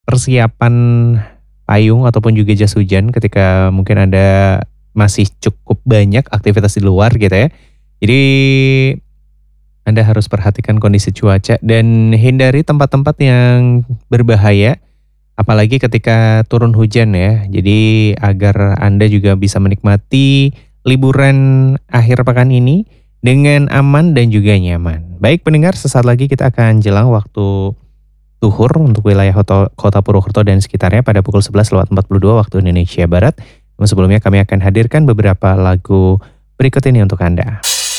persiapan payung ataupun juga jas hujan ketika mungkin Anda masih cukup banyak aktivitas di luar gitu ya. Jadi Anda harus perhatikan kondisi cuaca dan hindari tempat-tempat yang berbahaya apalagi ketika turun hujan ya. Jadi agar Anda juga bisa menikmati liburan akhir pekan ini dengan aman dan juga nyaman. Baik pendengar, sesaat lagi kita akan jelang waktu Zuhur untuk wilayah Kota Purwokerto dan sekitarnya pada pukul 11:42 waktu Indonesia Barat. Namun sebelumnya kami akan hadirkan beberapa lagu berikut ini untuk Anda.